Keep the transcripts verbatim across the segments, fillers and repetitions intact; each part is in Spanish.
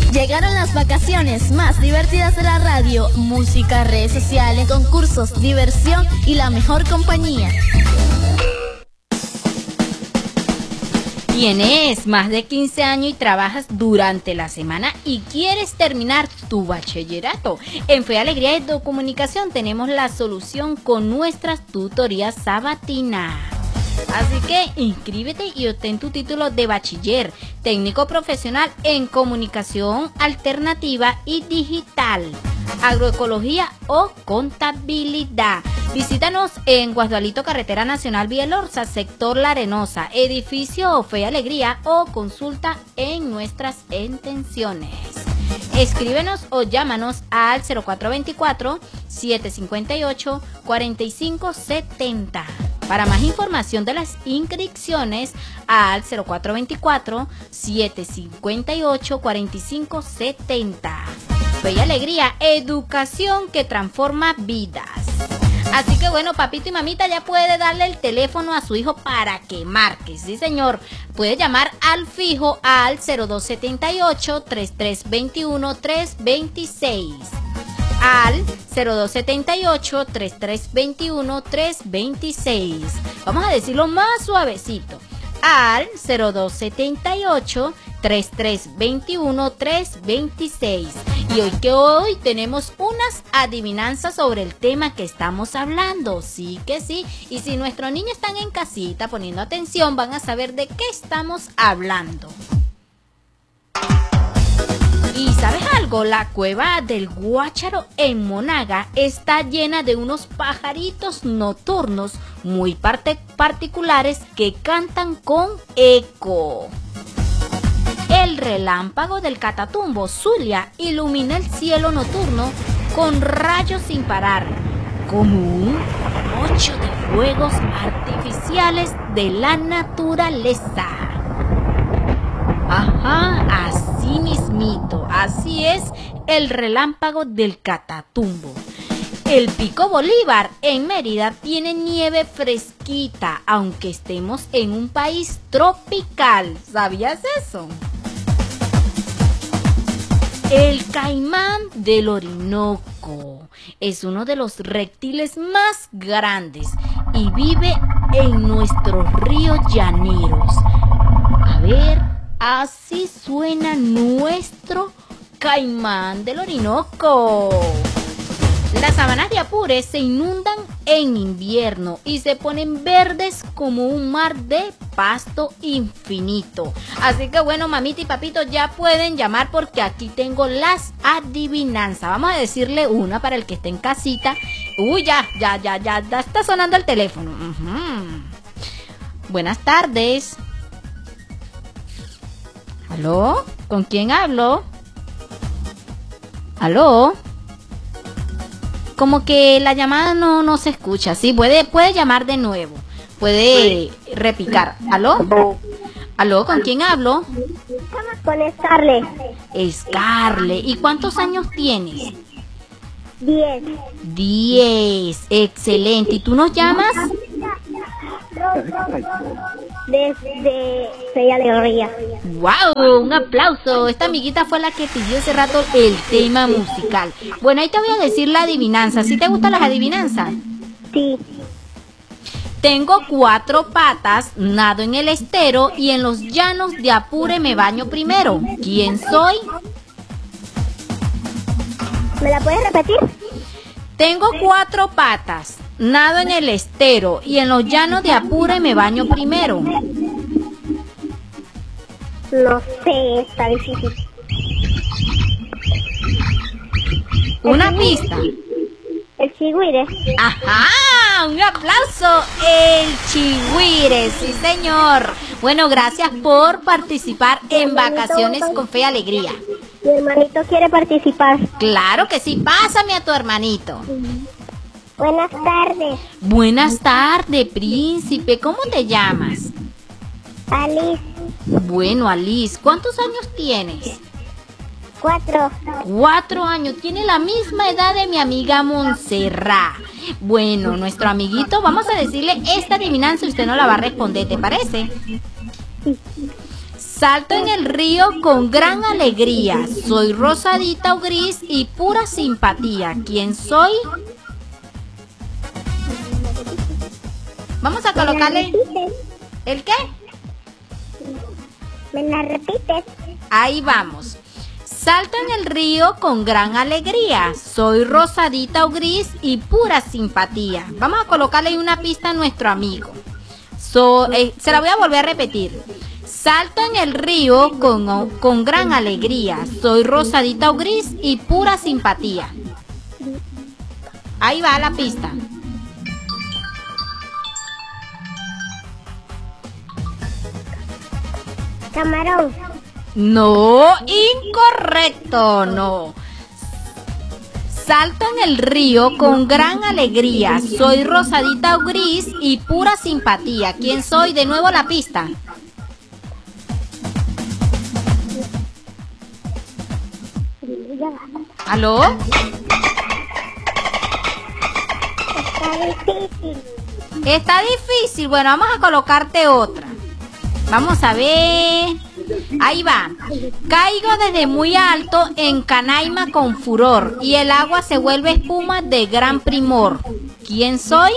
Llegaron las vacaciones más divertidas de la radio, música, redes sociales, concursos, diversión y la mejor compañía. ¿Tienes más de quince años y trabajas durante la semana y quieres terminar tu bachillerato? En Fe, Alegría y Comunicación tenemos la solución con nuestras tutorías sabatinas. Así que inscríbete y obtén tu título de bachiller, técnico profesional en comunicación alternativa y digital, agroecología o contabilidad. Visítanos en Guasdualito, Carretera Nacional Vía Lorza, sector La Arenosa, edificio Fe y Alegría, o consulta en nuestras extensiones. Escríbenos o llámanos al cero cuatro dos cuatro, siete cinco ocho, cuatro cinco siete cero. Para más información de las inscripciones, al cero cuatro dos cuatro, siete cinco ocho, cuatro cinco siete cero. Fe y Alegría, educación que transforma vidas. Así que bueno, papito y mamita ya puede darle el teléfono a su hijo para que marque. Sí, señor. Puede llamar al fijo al cero dos siete ocho, tres tres dos uno, tres dos seis. Al cero dos siete ocho, tres tres dos uno, tres dos seis. Vamos a decirlo más suavecito. Al cero dos siete ocho, tres tres dos uno, tres dos seis. Y hoy que hoy tenemos unas adivinanzas sobre el tema que estamos hablando. Sí que sí. Y si nuestros niños están en casita poniendo atención, van a saber de qué estamos hablando. ¿Y sabes algo? La cueva del Guácharo en Monaga está llena de unos pajaritos nocturnos muy parte particulares que cantan con eco. El relámpago del Catatumbo, Zulia, ilumina el cielo nocturno con rayos sin parar, como un ocho de fuegos artificiales de la naturaleza. Ajá, así mismito, así es el relámpago del Catatumbo. El Pico Bolívar en Mérida tiene nieve fresquita, aunque estemos en un país tropical. ¿Sabías eso? El caimán del Orinoco es uno de los reptiles más grandes y vive en nuestros ríos llaneros. A ver, así suena nuestro caimán del Orinoco. Las sabanas de Apure se inundan en invierno y se ponen verdes como un mar de pasto infinito. Así que bueno, mamita y papito, ya pueden llamar porque aquí tengo las adivinanzas. Vamos a decirle una para el que esté en casita. Uy, ya, ya, ya, ya, ya está sonando el teléfono. Uh-huh. Buenas tardes. ¿Aló? ¿Con quién hablo? ¿Aló? Como que la llamada no, no se escucha. Sí, puede, puede llamar de nuevo. Puede repicar. ¿Aló? ¿Aló? ¿Con quién hablo? Con Scarlett. Scarlett. ¿Y cuántos años tienes? Diez. Diez. Excelente. ¿Y tú nos llamas? Desde Fe y Alegría. ¡Wow! Un aplauso. Esta amiguita fue la que pidió hace rato el tema musical. Bueno, ahí te voy a decir la adivinanza. ¿Sí te gustan las adivinanzas? Sí. Tengo cuatro patas, nado en el estero y en los llanos de Apure me baño primero. ¿Quién soy? ¿Me la puedes repetir? Tengo cuatro patas, nado en el estero y en los llanos de Apure me baño primero. No sé, está difícil. Una pista. El chigüire. ¡Ajá! ¡Un aplauso! El chigüire, sí señor. Bueno, gracias por participar en Vacaciones con Fe y Alegría. Mi hermanito quiere participar. Claro que sí, pásame a tu hermanito. Buenas tardes. Buenas tardes, príncipe. ¿Cómo te llamas? Alice. Bueno, Alice, ¿cuántos años tienes? Cuatro. Cuatro años. Tiene la misma edad de mi amiga Montserrat. Bueno, nuestro amiguito, vamos a decirle esta adivinanza y usted no la va a responder, ¿te parece? Salto en el río con gran alegría. Soy rosadita o gris y pura simpatía. ¿Quién soy? Vamos a colocarle... ¿El qué? ¿Me la repites? Ahí vamos. Salto en el río con gran alegría. Soy rosadita o gris y pura simpatía. Vamos a colocarle una pista a nuestro amigo. So, eh, se la voy a volver a repetir. Salto en el río con, con gran alegría. Soy rosadita o gris y pura simpatía. Ahí va la pista. Camarón. No, incorrecto, no. Salto en el río con gran alegría. Soy rosadita o gris y pura simpatía. ¿Quién soy? De nuevo la pista. ¿Aló? Está difícil. Está difícil. Bueno, vamos a colocarte otra. Vamos a ver. Ahí va. Caigo desde muy alto en Canaima con furor y el agua se vuelve espuma de gran primor. ¿Quién soy?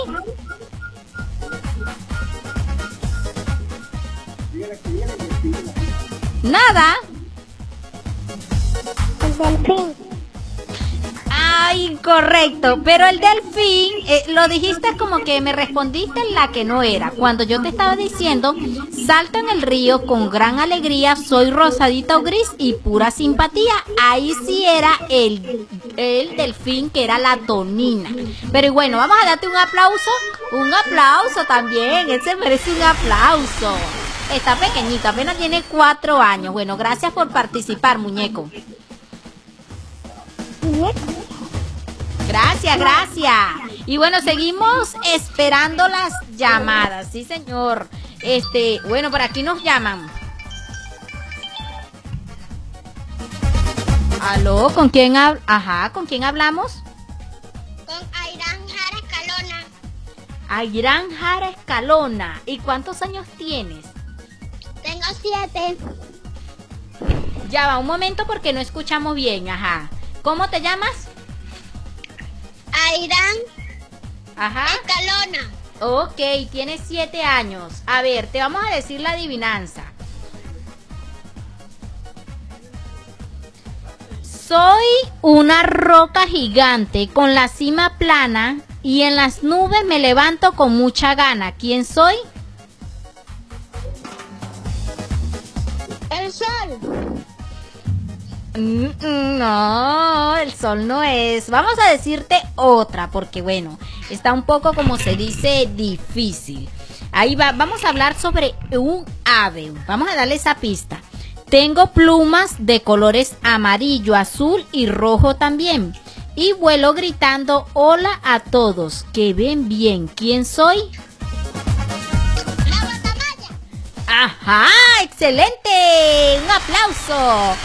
Nada. El delfín. Ay, correcto, pero el delfín, eh, lo dijiste como que me respondiste en la que no era. Cuando yo te estaba diciendo, salto en el río con gran alegría, soy rosadita o gris y pura simpatía. Ahí sí era el, el delfín, que era la tonina. Pero bueno, vamos a darte un aplauso, un aplauso también, él se merece un aplauso. Está pequeñito, apenas tiene cuatro años. Bueno, gracias por participar, muñeco. Gracias, gracias. Y bueno, seguimos esperando las llamadas. Sí, señor. Este, bueno, por aquí nos llaman. ¿Aló? ¿Con quién hab- Ajá, ¿con quién hablamos? Con Airán Jara Escalona. Airán Jara Escalona. ¿Y cuántos años tienes? Tengo siete. Ya va, un momento porque no escuchamos bien. Ajá. ¿Cómo te llamas? Airán Ajá. Escalona. Ok, tienes siete años. A ver, te vamos a decir la adivinanza. Soy una roca gigante con la cima plana y en las nubes me levanto con mucha gana. ¿Quién soy? El sol. Mm, mm, no, el sol no es. Vamos a decirte otra porque bueno, está un poco, como se dice, difícil. Ahí va, vamos a hablar sobre un ave. Vamos a darle esa pista. Tengo plumas de colores amarillo, azul y rojo también. Y vuelo gritando hola a todos, que ven bien. ¿Quién soy? La guacamaya. ¡Ajá! ¡Excelente! ¡Un aplauso!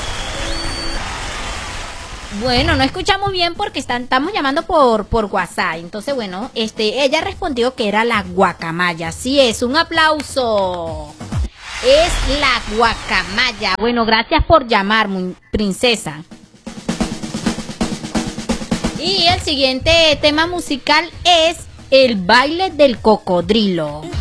Bueno, no escuchamos bien porque están, estamos llamando por, por WhatsApp. Entonces, bueno, este, ella respondió que era la guacamaya. Así es, un aplauso. Es la guacamaya. Bueno, gracias por llamar, princesa. Y el siguiente tema musical es el baile del cocodrilo.